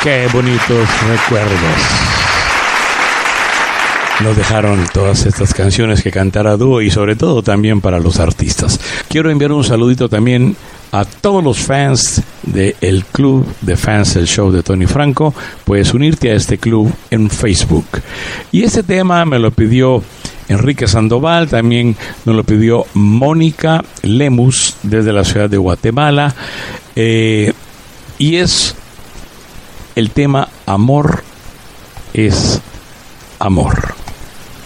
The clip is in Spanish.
Qué bonitos recuerdos nos dejaron todas estas canciones que cantara dúo y sobre todo también para los artistas. Quiero enviar un saludito también a todos los fans del club de fans del show de Tony Franco. Puedes unirte a este club en Facebook. Y este tema me lo pidió Enrique Sandoval, también nos lo pidió Mónica Lemus desde la ciudad de Guatemala, y es el tema Amor es Amor.